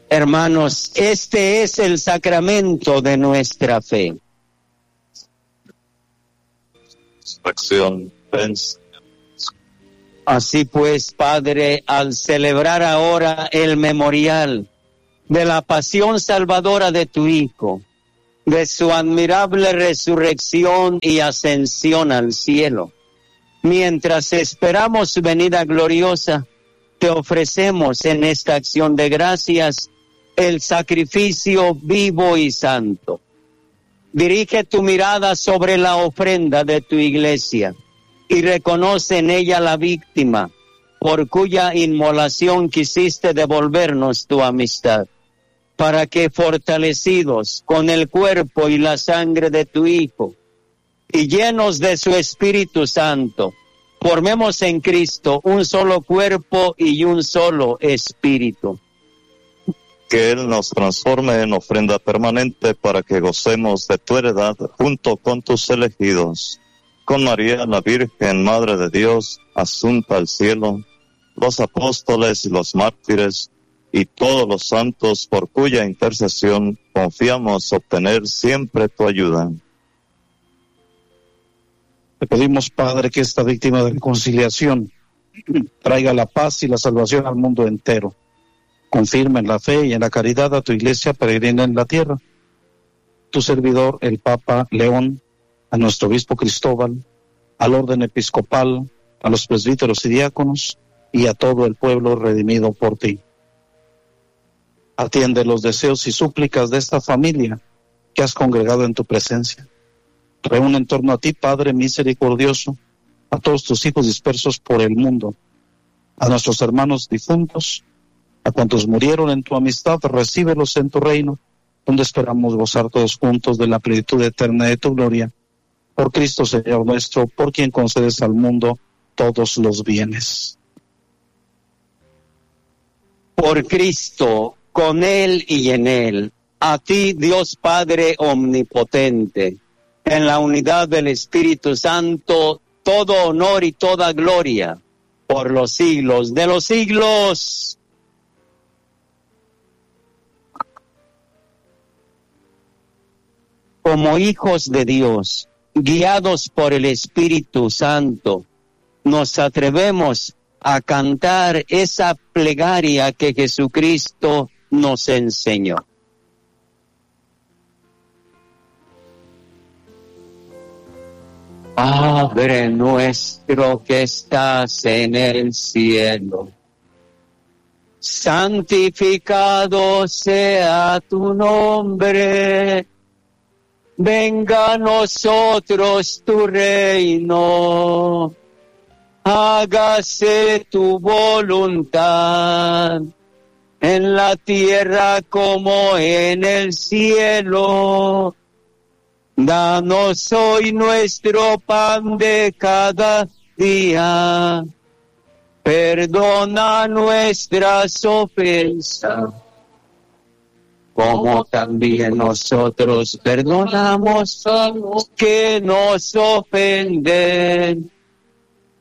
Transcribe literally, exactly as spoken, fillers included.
Hermanos, este es el sacramento de nuestra fe. Acción. Así pues, Padre, al celebrar ahora el memorial de la pasión salvadora de tu Hijo, de su admirable resurrección y ascensión al cielo, mientras esperamos su venida gloriosa, te ofrecemos en esta acción de gracias el sacrificio vivo y santo. Dirige tu mirada sobre la ofrenda de tu iglesia y reconoce en ella la víctima por cuya inmolación quisiste devolvernos tu amistad, para que fortalecidos con el cuerpo y la sangre de tu Hijo y llenos de su Espíritu Santo, formemos en Cristo un solo cuerpo y un solo espíritu. Que Él nos transforme en ofrenda permanente para que gocemos de tu heredad junto con tus elegidos, con María la Virgen, Madre de Dios, asunta al cielo, los apóstoles y los mártires, y todos los santos por cuya intercesión confiamos obtener siempre tu ayuda. Te pedimos, Padre, que esta víctima de reconciliación traiga la paz y la salvación al mundo entero. Confirma en la fe y en la caridad a tu iglesia peregrina en la tierra. Tu servidor, el Papa León, a nuestro obispo Cristóbal, al orden episcopal, a los presbíteros y diáconos, y a todo el pueblo redimido por ti. Atiende los deseos y súplicas de esta familia que has congregado en tu presencia. Reúne en torno a ti, Padre misericordioso, a todos tus hijos dispersos por el mundo, a nuestros hermanos difuntos, a cuantos murieron en tu amistad, recíbelos en tu reino, donde esperamos gozar todos juntos de la plenitud eterna de tu gloria. Por Cristo, Señor nuestro, por quien concedes al mundo todos los bienes. Por Cristo, con Él y en Él, a ti, Dios Padre omnipotente, en la unidad del Espíritu Santo, todo honor y toda gloria, por los siglos de los siglos. Como hijos de Dios, guiados por el Espíritu Santo, nos atrevemos a cantar esa plegaria que Jesucristo nos enseñó. Padre nuestro que estás en el cielo, santificado sea tu nombre. Venga a nosotros tu reino, hágase tu voluntad, en la tierra como en el cielo. Danos hoy nuestro pan de cada día, perdona nuestras ofensas, como también nosotros perdonamos a los que nos ofenden.